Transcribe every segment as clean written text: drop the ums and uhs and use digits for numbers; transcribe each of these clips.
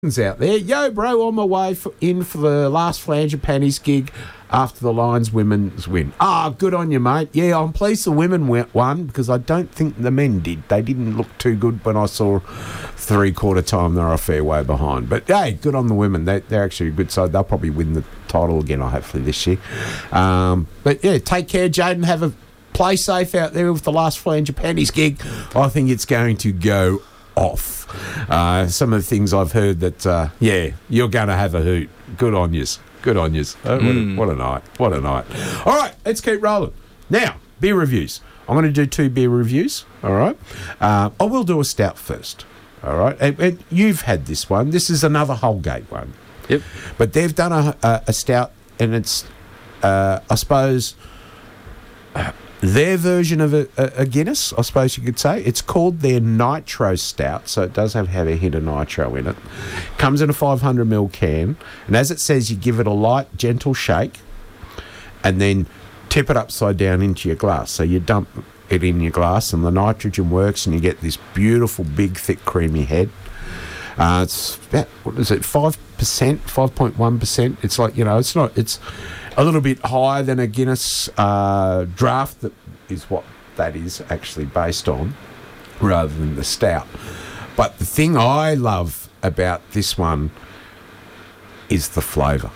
out there. Yo, bro, on my way in for the last Flanger Panties gig after the Lions women's win. Good on you, mate. Yeah, I'm pleased the women won because I don't think the men did. They didn't look too good when I saw three-quarter time. They're a fair way behind. But, hey, good on the women. They're actually a good side. They'll probably win the title again, hopefully, this year. But, yeah, take care, Jaden. Have a play safe out there with the last Flanger Panties gig. I think it's going to go off. Some of the things I've heard that, you're going to have a hoot. Good on yous. Good on yous. What a night. What a night. All right, let's keep rolling. Now, beer reviews. I'm going to do 2 beer reviews, all right? I will do a stout first, all right? And you've had this one. This is another Holgate one. Yep. But they've done a stout, and it's, I suppose... their version of a Guinness, I suppose you could say. It's called their Nitro Stout, so it does have a hint of nitro in it. Comes in a 500ml can, and as it says, you give it a light, gentle shake, and then tip it upside down into your glass. So you dump it in your glass, and the nitrogen works, and you get this beautiful, big, thick, creamy head. It's about, 5%, 5.1%. It's like, it's a little bit higher than a Guinness draft, that is what that is actually based on, rather than the stout. But the thing I love about this one is the flavour.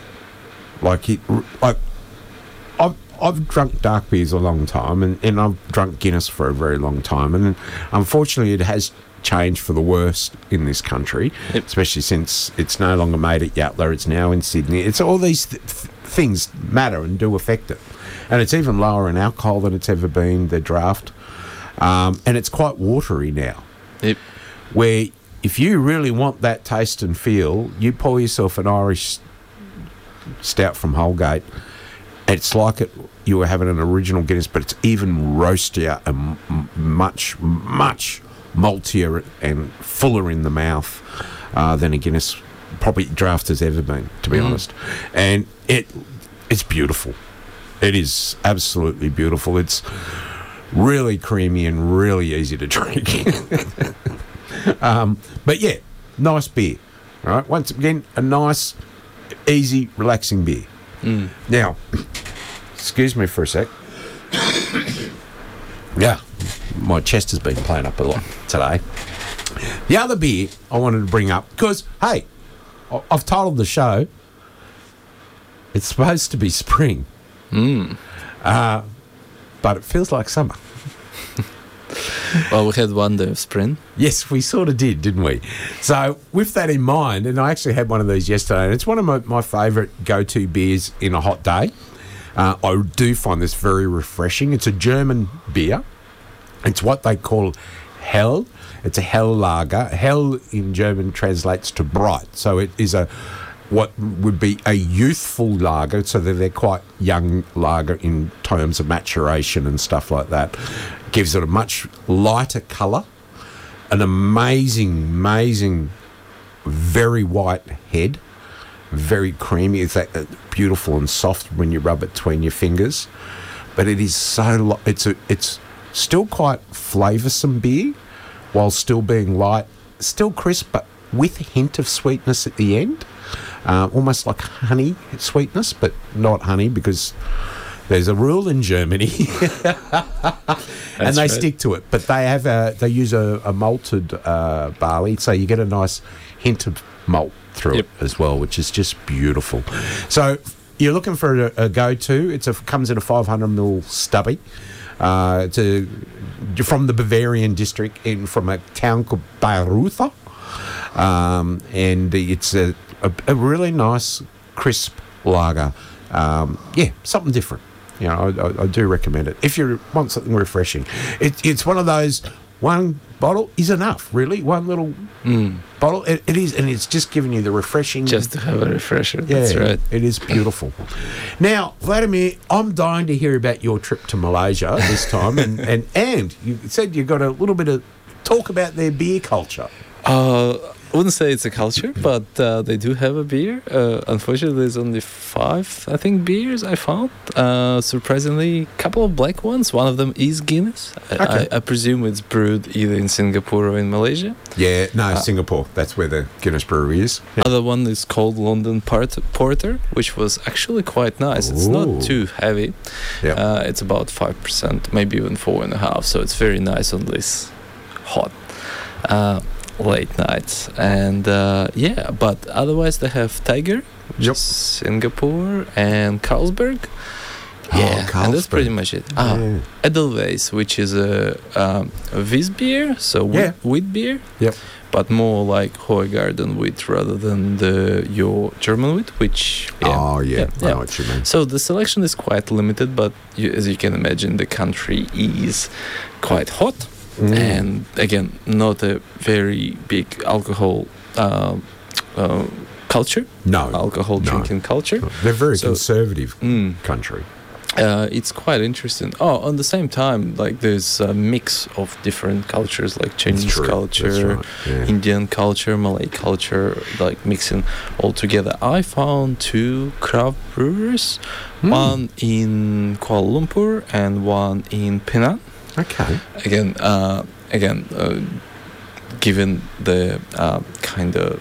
I've drunk dark beers a long time, and I've drunk Guinness for a very long time, and unfortunately it has changed for the worst in this country, especially since it's no longer made at Yatala, it's now in Sydney. It's all these things matter and do affect it. And it's even lower in alcohol than it's ever been, the draft. And it's quite watery now. Yep. Where if you really want that taste and feel, you pour yourself an Irish stout from Holgate. It's like you were having an original Guinness, but it's even roastier and much, much maltier and fuller in the mouth than a Guinness probably draft has ever been, to be honest. And it's beautiful. It is absolutely beautiful. It's really creamy and really easy to drink. But yeah, nice beer. All right, once again, a nice, easy, relaxing beer. Now, excuse me for a sec. Yeah, my chest has been playing up a lot today. The other beer I wanted to bring up, because, hey, I've titled the show, it's supposed to be spring. But it feels like summer. Well, we had one day of spring. Yes, we sort of did, didn't we? So with that in mind, and I actually had one of these yesterday, and it's one of my favourite go-to beers in a hot day. I do find this very refreshing. It's a German beer. It's what they call Hell. It's a Hell lager. Hell in German translates to bright. So it is what would be a youthful lager, so that they're quite young lager in terms of maturation and stuff like that. Gives it a much lighter colour, an amazing, very white head, very creamy. It's that beautiful and soft when you rub it between your fingers. But it is so it's still quite flavoursome beer, while still being light, still crisp, but with a hint of sweetness at the end. Almost like honey sweetness, but not honey, because there's a rule in Germany, and they stick to it. But they use a malted barley, so you get a nice hint of malt through it as well, which is just beautiful. So you're looking for a go-to. It comes in a 500ml stubby. From the Bavarian district, from a town called Bayreuth, and it's a really nice, crisp lager. Something different. I do recommend it if you want something refreshing. It's one of those. One bottle is enough, really. One little bottle. It is, and it's just giving you the refreshing. Just to have a refresher. That's right. It is beautiful. Now, Vladimir, I'm dying to hear about your trip to Malaysia this time, and you said you got a little bit of talk about their beer culture. wouldn't say it's a culture, but they do have a beer. Unfortunately, there's only 5, I think, beers I found. Surprisingly, a couple of black ones. One of them is Guinness. Okay. I presume it's brewed either in Singapore or in Malaysia. Yeah, no, Singapore. That's where the Guinness brewery is. Yeah. Other one is called London Porter, which was actually quite nice. It's not Ooh. too heavy. Yeah. It's about 5%, maybe even 4.5%. So it's very nice on this hot late nights. And but otherwise they have Tiger, which Yep. is Singapore, and Carlsberg. Oh, And that's Carlsberg. pretty much it. Yeah. Edelweiss, which is a Wiz beer, so Yeah. wheat beer. Yep. But more like Hoegaarden wheat rather than your German wheat, which I know what you mean. So the selection is quite limited, but as you can imagine, the country is quite hot, and again, not a very big alcohol culture, No. alcohol no. drinking culture. They're very So- conservative Mm. country. It's quite interesting. On the same time, like there's a mix of different cultures, like Chinese true. culture, That's right. Yeah. Indian culture, Malay culture, like mixing all together. I found 2 craft brewers, one in Kuala Lumpur and one in Penang. Okay. Again, given the kind of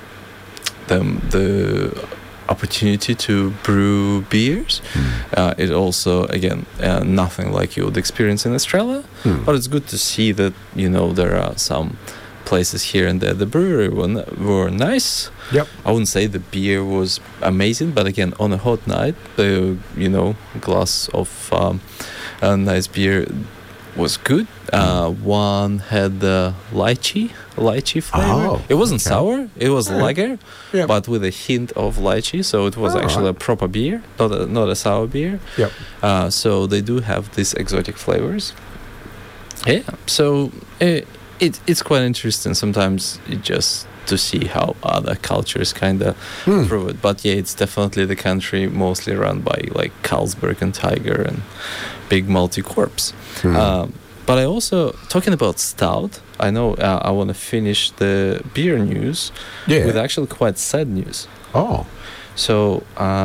the opportunity to brew beers, it also again nothing like you would experience in Australia, but it's good to see that there are some places here and there. The brewery were nice. Yep. I wouldn't say the beer was amazing, but again, on a hot night, the glass of a nice beer was good. One had the lychee flavor. Oh, it wasn't okay. sour, it was lager, Yep. but with a hint of lychee, so it was actually a proper beer, not a sour beer. Yep. So they do have these exotic flavors. Yeah, so it's quite interesting sometimes just to see how other cultures kind of prove it. But yeah, it's definitely the country mostly run by like Carlsberg and Tiger and big multi-corps. But I also, talking about stout, I know I want to finish the beer news with actually quite sad news. Oh. So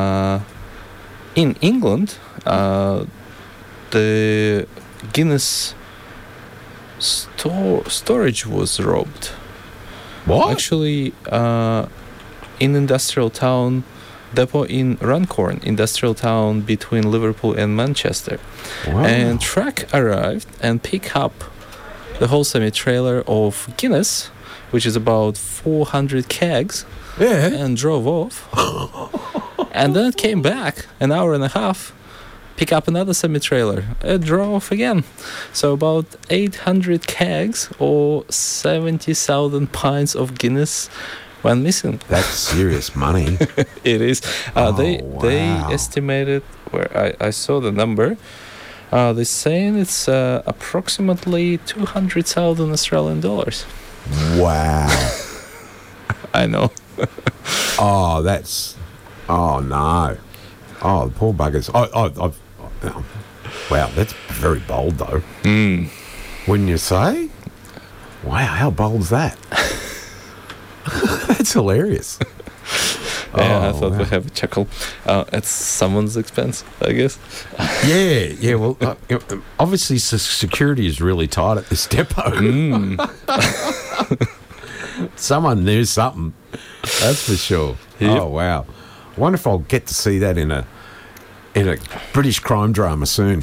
in England, the Guinness storage was robbed. What? Actually, in industrial town depot in Runcorn, industrial town between Liverpool and Manchester. Wow. And truck arrived and picked up the whole semi-trailer of Guinness, which is about 400 kegs, Yeah. and drove off. And then it came back an hour and a half, pick up another semi-trailer, it drove off again. So about 800 kegs or 70,000 pints of Guinness went missing. That's serious money. It is. They wow. estimated, where I saw the number, they're saying it's approximately 200,000 Australian dollars. Wow. I know. Oh, that's. Oh no. Oh, the poor buggers. Wow, that's very bold though. Wouldn't you say? Wow, how bold's that? That's hilarious. Yeah, I Oh, thought wow. we'd have a chuckle at someone's expense, I guess. Yeah. Well, obviously security is really tight at this depot. Someone knew something. That's for sure. Yep. Oh wow. I wonder if I'll get to see that in a British crime drama soon.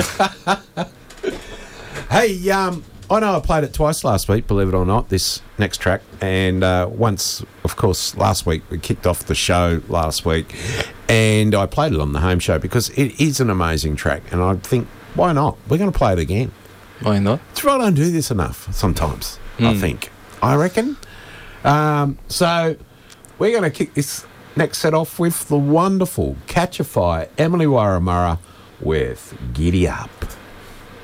Hey, I know I played it twice last week, believe it or not, this next track. And once, of course, last week. We kicked off the show last week. And I played it on the home show because it is an amazing track. And I think, why not? We're going to play it again. Why not? It's right, I don't do this enough sometimes, I think. I reckon. So we're going to kick this next set off with the wonderful Catch a Fire, Emily Waramura with Giddy Up.